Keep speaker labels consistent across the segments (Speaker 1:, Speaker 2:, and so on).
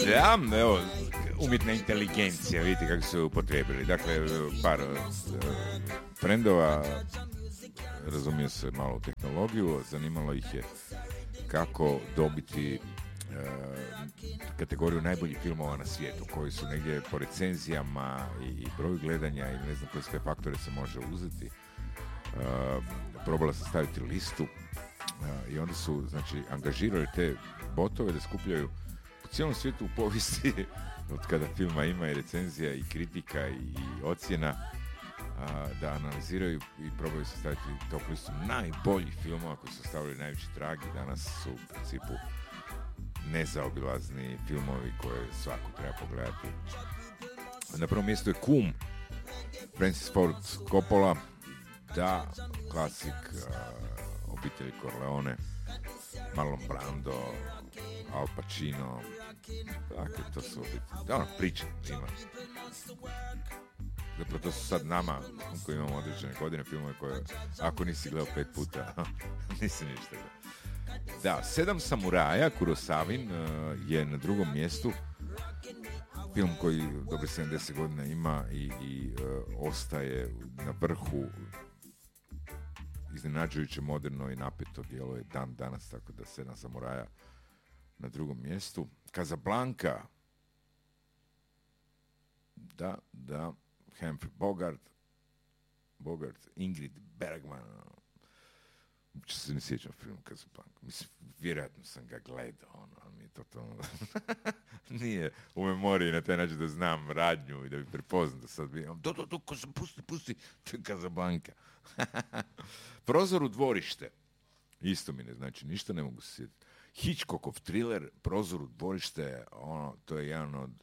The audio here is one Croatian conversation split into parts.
Speaker 1: Da, evo, umjetna inteligencija, vidite kako su upotrijebili. Dakle, par frendova razumio se malo u tehnologiju, zanimalo ih je kako dobiti kategoriju najboljih filmova na svijetu, koji su negdje po recenzijama i broju gledanja i ne znam koje sve faktore se može uzeti. Probala sam staviti listu i onda su, znači, angažirali te botove da skupljaju po cijelom svijetu u povijesti od kada filma ima i recenzija i kritika i ocjena, da analiziraju i probaju se staviti top listu najboljih filmova koji su stavili najveći trag i danas su u principu nezaobilazni filmovi koje svako treba pogledati. Na prvom mjestu je Kum, Francis Ford Coppola, da, klasik obitelji Corleone, Marlon Brando, Al Pacino, dakle, to su priča ima. Zapravo to su sad nama koji imamo određene godine filmove koje ako nisi gledao 5 puta nisi ništa gledao. Da, 7 samuraja, Kurosawin je na drugom mjestu. Film koji dobre 70 godina ima i ostaje na vrhu, iznenađujuće moderno i napeto djeluje dan danas, tako da 7 samuraja na drugom mjestu. Casablanca, da, Humphrey Bogart, Ingrid Bergman, uopće se ne sjećam film Casablanca. Mislim, vjerojatno sam ga gledao, ali mi je totalno nije u memoriji na taj način da znam radnju i da bi prepoznao da sad bi pusti, to je Casablanca. Prozor u dvorište, isto mi ne znači, ništa ne mogu se sjetiti. Hitchcockov thriller, Prozor u dvorište, to je jedan od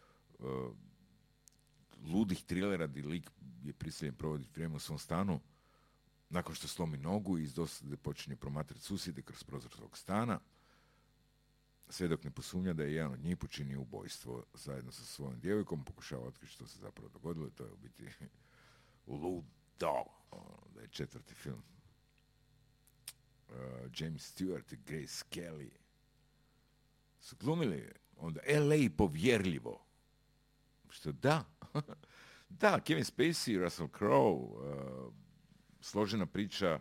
Speaker 1: ludih trilera gdje lik je prisiljen provoditi vrijeme u svom stanu nakon što slomi nogu i iz dosade počinje promatrati susjede kroz prozor svog stana, sve dok ne posumnja da je jedan od njih počinio ubojstvo zajedno sa svojom djevojkom, pokušava otkriti što se zapravo dogodilo, to je u biti ludo, da je 4. film. James Stewart i Grace Kelly su glumili onda L.A. povjerljivo, što da, Kevin Spacey i Russell Crowe, složena priča,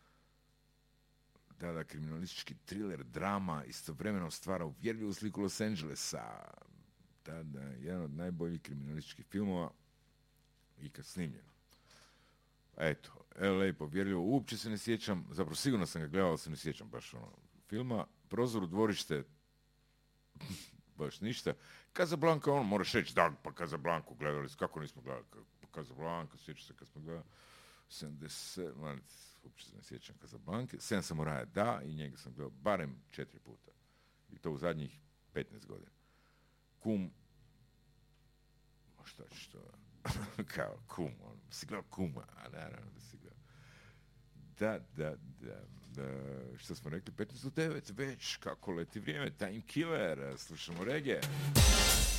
Speaker 1: da, kriminalistički thriller, drama, istovremeno stvara uvjerljivu sliku Los Angelesa, da, jedan od najboljih kriminalističkih filmova ikad snimljeno. Eto, L.A. povjerljivo, uopće se ne sjećam, zapravo sigurno sam ga gledao, ali se ne sjećam baš filma. Prozor u dvorište, baš ništa. Casablanca, moraš reći, da, pa Casablancu gledali, kako nismo gledali, Casablanca, sjećam se kad smo gledali, 70, uopće se ne sjećam Casablanca, 7 samuraja, da, i njega sam gledao barem 4 puta. I to u zadnjih 15 godina. Kum, šta ćeš to, kao Kum, si gledao Kuma, a naravno da si gledao. Da, što smo rekli, 15:09, već kako leti vrijeme, Time Killer, slušamo reggae.